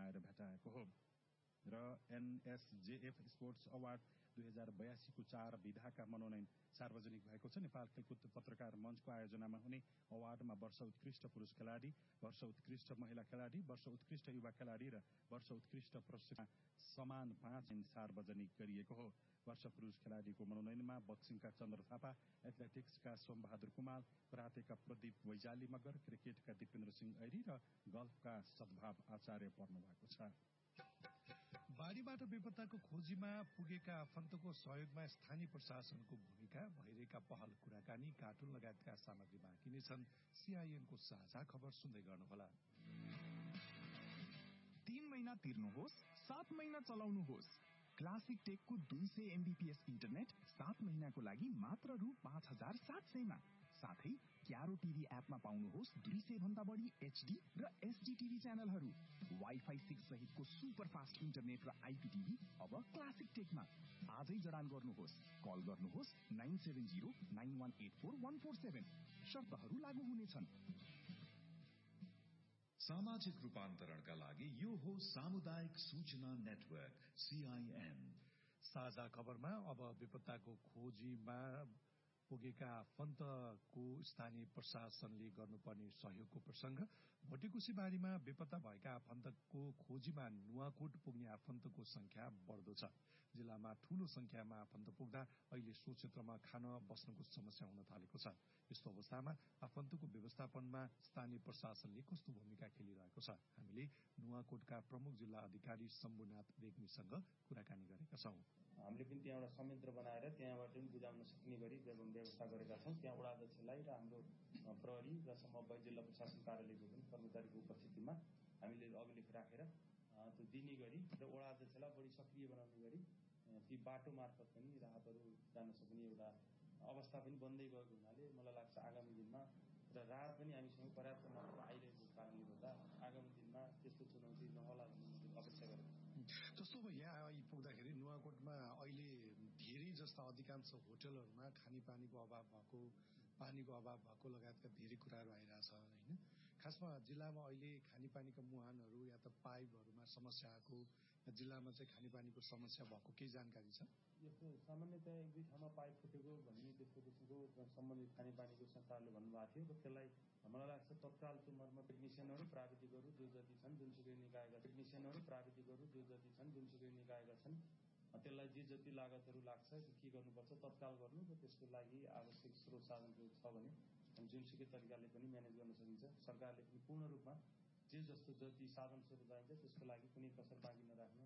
आएर भेटाएको हो। र एनएसजेएफ स्पोर्ट्स अवार्ड 2082 को 4 विधाका मनोनयन सार्वजनिक भएको छ। नेपाल खेलकुद पत्रकार मञ्चको आयोजनामा हुने अवार्डमा वर्ष उत्कृष्ट पुरुष खेलाडी, वर्ष उत्कृष्ट महिला खेलाडी, वर्ष उत्कृष्ट युवा खेलाडी र वर्ष उत्कृष्ट प्रशिक्षक समान 5 सार्वजनिक गरिएको हो। वर्ष पुरुष खेलाडीको मनोनयनमा बक्सिङका चन्द्र थापा, एथलेटिक्सका सोमबहादुर कुमाल, करातेका प्रदीप वैजाली मगर, क्रिकेटका दिपेन्द्र सिंह ऐरी र गल्फका सद्भाव आचार्य पर्नु भएको छ। बाढ़ीबाट बेपत्ताको खोजीमा पुगेका आफन्तको सहयोगमा स्थानीय प्रशासनको भूमिका, भइरहेका पहल, कुराकानी, कार्टुन लगायतका सामग्री बाँकी नै छन्। सीआईएनको साझा खबर सुन्दै गर्नुहोला। 3 महिना तिर्नुहोस्, 7 महिना चलाउनुहोस्। क्लासिक टेकको 200 एमबीपीएस इन्टरनेट 7 महिनाको लागि मात्र रु 5700 मा। साथै क्यारो टिभी एपमा पाउनुहोस् 200 भन्दा बढी एचडी र एसडी टिभी च्यानलहरू। वाइफाई 6 सहितको सुपर फास्ट इन्टरनेट र आईपीटीभी अब क्लासिक टेकमा। आजै जडान गर्नुहोस्। कल गर्नुहोस् 9709184147। शर्तहरू लागू हुनेछन्। सामाजिक रूपान्तरणका लागि यो हो सामुदायिक सूचना नेटवर्क सीआईएन। साझा खबरमा अब बेपत्ताको खोजीमा पुगेका आफन्तको स्थानीय प्रशासनले गर्नुपर्ने सहयोगको प्रसंग। भोटेकुसीबारीमा बेपत्ता भएका आफन्तको खोजीमा नुवाकोट पुग्ने आफन्तको संख्या बढ्दो छ। जिल्लामा ठूलो संख्यामा आफन्त पुग्दा अहिले सो क्षेत्रमा खान बस्नको समस्या हुन थालेको छ। यस्तो अवस्थामा आफन्तको व्यवस्थापनमा स्थानीय प्रशासनले कस्तो भूमिका खेलिरहेको छ, हामीले नुवाकोटका प्रमुख जिल्ला अधिकारी शम्भुनाथ रेग्मीसँग कुराकानी गरेका छौं। हामीले पनि त्यहाँ एउटा संयन्त्र बनाएर त्यहाँबाट पनि बुझाउन सक्ने गरी व्यवस्था गरेका छौं। त्यहाँ वडा अध्यक्षलाई र हाम्रो प्रहरी र समन्वय जिल्ला प्रशासन कार्यालयको पनि कर्मचारीको उपस्थितिमा हामीले अभिलेख राखेर त्यो दिने गरी र वडा अध्यक्षलाई बढी सक्रिय बनाउने गरी ती बाटो मार्फत पनि राहतहरू जान सक्ने एउटा अवस्था पनि बन्दै गएको हुनाले मलाई लाग्छ आगामी दिनमा र राहत पनि हामीसँग पर्याप्त मात्रामा आइरहेको कारणले गर्दा आगामी दिनमा त्यस्तो चुनौती नहोला भन्ने अपेक्षा गरेको जस्तो अब यहाँ आइपुग्दाखेरि नुवाकोटमा अहिले धेरै जस्ता अधिकांश होटलहरूमा खानेपानीको अभाव भएको, पानीको अभाव भएको लगायतका धेरै कुराहरू आइरहेछ होइन। खासमा जिल्लामा अहिले खानेपानीका मुहानहरू या त पाइपहरूमा समस्या आएको, जिल्लामा चाहिँ खानेपानीको समस्या भएको केही जानकारी छ? यस्तो सामान्यतया एक दुई ठाउँमा पाइप फुटेको भन्ने त्यस्तो किसिमको सम्बन्धित खानेपानीको संस्थाहरूले भन्नुभएको थियो र त्यसलाई मलाई लाग्छ तत्काल त्यो मर्म टेक्निसियनहरू प्राविधिकहरू जो जति छन् जुनसुकै निकायका टेक्निसियनहरू प्राविधिकहरू जो जति छन् जुनसुकै निकायका छन् त्यसलाई जे जति लागतहरू लाग्छ के गर्नुपर्छ तत्काल गर्नु र त्यसको लागि आवश्यक स्रोत साधन छ भने जुनसुकै तरिकाले पनि म्यानेज गर्न सकिन्छ। सरकारले पनि पूर्ण रूपमा जे जस्तो जति साधन स्रोत चाहिन्छ त्यसको लागि कुनै कसर बाँकी नराख्न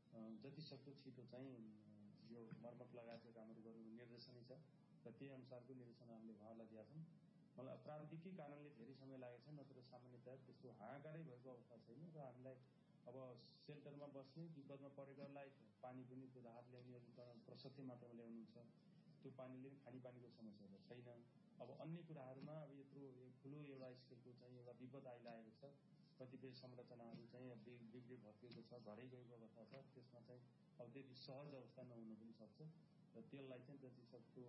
जति सक्दो छिटो चाहिँ यो मर्मत लगायतका कामहरू गर्नु निर्देशनै छ र त्यही अनुसारको निर्देशन हामीले उहाँलाई दिएका छौँ। मलाई प्राविधिकै कारणले धेरै समय लागेको छ, नत्र सामान्यतया त्यस्तो हाहाकारै भएको अवस्था छैन र हामीलाई अब सेल्टरमा बस्ने विपदमा परेकालाई पानी पनि त्यो राहत ल्याउने प्रशस्तै मात्रामा ल्याउनुहुन्छ, त्यो पानीले खानेपानीको समस्या छैन। अब अन्य कुराहरूमा अब यत्रो ठुलो एउटा स्केलको चाहिँ एउटा विपद आइलागेको छ, कतिपय संरचनाहरू चाहिँ बिग्रे भत्किएको छ, घरै गएको अवस्था छ, त्यसमा चाहिँ अब त्यति सहज अवस्था नहुन पनि सक्छ र त्यसलाई चाहिँ जति सक्दो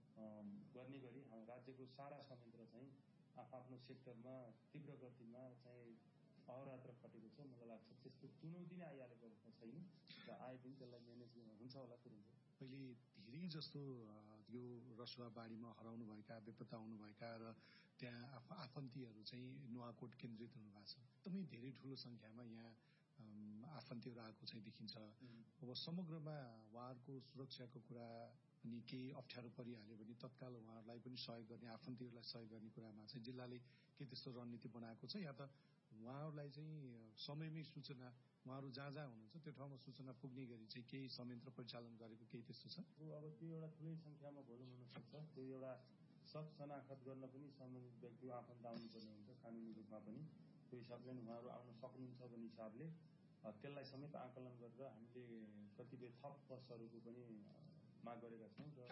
गर्ने गरी हाम्रो राज्यको सारा संयन्त्र चाहिँ आफ्नो सेक्टरमा तीव्र गतिमा चाहिँ अहोरात्र खटेको छ। मलाई लाग्छ त्यस्तो चुनौती नै आइहालेको अवस्था छैन र आए पनि त्यसलाई म्यानेज हुन्छ होला तुरुन्तै। अहिले धेरै जस्तो यो रसुवा बाढीमा हराउनु भएका, बेपत्ता हुनुभएका र त्यहाँ आफन्तीहरू चाहिँ नुवाकोट केन्द्रित हुनुभएको छ। एकदमै धेरै ठूलो संख्यामा यहाँ आफन्तीहरू आएको चाहिँ देखिन्छ। अब समग्रमा उहाँहरूको सुरक्षाको कुरा अनि केही अप्ठ्यारो परिहाल्यो भने तत्काल उहाँहरूलाई पनि सहयोग गर्ने, आफन्तीहरूलाई सहयोग गर्ने कुरामा चाहिँ जिल्लाले के त्यस्तो रणनीति बनाएको छ या त उहाँहरूलाई चाहिँ समयमै सूचना, उहाँहरू जहाँ जहाँ हुनुहुन्छ त्यो ठाउँमा सूचना पुग्ने गरी चाहिँ केही संयन्त्र परिचालन गरेको केही त्यस्तो छ? अब त्यो एउटा ठुलै संख्यामा भोलुम हुन सक्छ। त्यो एउटा सब शनाखत गर्न पनि सम्बन्धित व्यक्ति आफन्त आउनुपर्ने हुन्छ कानुनी रूपमा पनि। त्यो हिसाबले उहाँहरू आउन सक्नुहुन्छ भन्ने हिसाबले त्यसलाई समेत आकलन गरेर हामीले कतिपय थप बसहरूको पनि माग गरेका छौँ र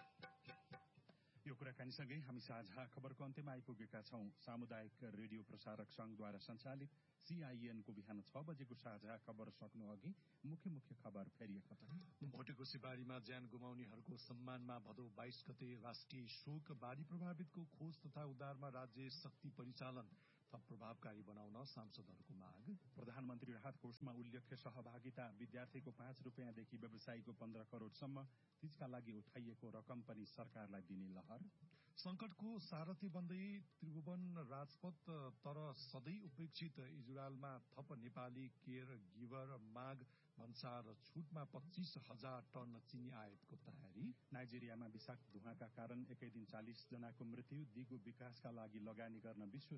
यो कुराकानीसँगै हामी साझा खबरको अन्त्यमा आइपुगेका छौं। सामुदायिक रेडियो प्रसारक संघद्वारा सञ्चालित सीआईएनको बिहान 6 बजेको साझा खबर सक्नु अघि मुख्य मुख्य खबर फेरि एकपटक। भोटेकोसीबारीमा ज्यान गुमाउनेहरूको सम्मानमा भदौ 22 गते राष्ट्रिय शोक। बाढी प्रभावितको खोज तथा उद्धारमा राज्य शक्ति परिचालन। थप प्रभावकारी बनाउन सांसदहरूको माग। प्रधानमन्त्री राहत कोषमा उल्लेख्य सहभागिता विद्यार्थीको 5 रुपियाँदेखि व्यवसायीको 15 करोडसम्म तीजका लागि उठाइएको रकम पनि सरकारलाई दिने लहर। संकटको सारथी बन्दै त्रिभुवन राजपथ तर सधैँ उपेक्षित इजरायलमा थप नेपाली केयर गिभर माग। भन्सार छुटमा 25,000 टन चिनी आयातको तयारी। नाइजेरियामा विषाक्त धुवाँका कारण एकै दिन 40 जनाको मृत्यु। दिगो विकासका लागि लगानी गर्न विश्व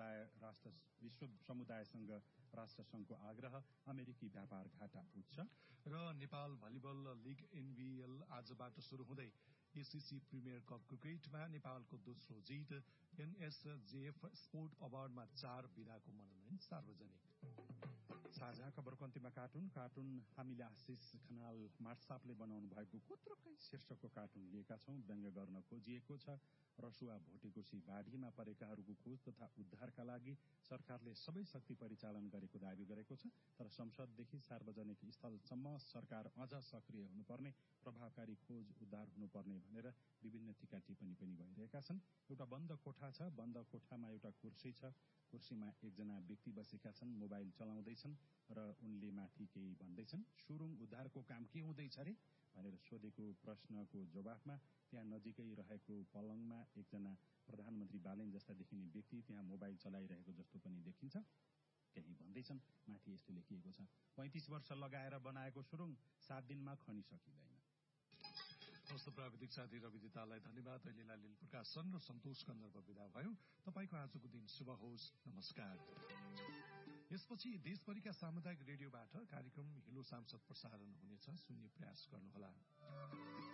समुदायसँग राष्ट्रसंघको आग्रह। अमेरिकी व्यापार घाटा उच्च। र नेपाल भलिबल लीग NVL आजबाट शुरू हुँदै ACC प्रिमियर कप क्रिकेटमा नेपालको दोस्रो जित। NSJF स्पोर्ट अवार्डमा 4 विधाको मनोनयन सार्वजनिक। साझा खबरको अन्त्यमा कार्टुन हामीले आशिष खनाल मार्टसापले बनाउनु भएको कोत्रकै शीर्षकको कार्टुन लिएका छौं। व्यङ्ग गर्न खोजिएको छ रसुवा भोटेकोशी बाढीमा परेकाहरूको खोज तथा उद्धारका लागि सरकारले सबै शक्ति परिचालन गरेको दावी गरेको छ। तर संसददेखि सार्वजनिक स्थलसम्म सरकार अझ सक्रिय हुनुपर्ने, प्रभावकारी खोज उद्धार हुनुपर्ने भनेर विभिन्न टीका टिप्पणी पनि भइरहेका छन्। एउटा बन्द कोठा छ। बन्द कोठामा एउटा कुर्सी छ। कुर्सीमा एकजना व्यक्ति बसेका छन्, मोबाइल चलाउँदैछन् र उनले माथि केही भन्दैछन्। सुरुङ उद्धारको काम के हुँदैछ रे भनेर सोधेको प्रश्नको जवाफमा त्यहाँ नजिकै रहेको पलङमा एकजना प्रधानमन्त्री बालेन जस्ता देखिने व्यक्ति त्यहाँ मोबाइल चलाइरहेको जस्तो पनि देखिन्छ। केही भन्दैछन्। माथि यस्तो लेखिएको छ, 35 वर्ष लगाएर बनाएको सुरुङ 7 दिनमा खनि सकिँदैन। प्राविधिक साथी रविदितालाई धन्यवाद। अहिले लील प्रकाशन र सन्तोष कन्दर्प विदा भयो। तपाईँको आजको दिन शुभ होस्। नमस्कार। यसपछि देशभरिका सामुदायिक रेडियोबाट कार्यक्रम हिलो सांसद प्रसारण हुनेछ। सुन्ने प्रयास गर्नुहोला।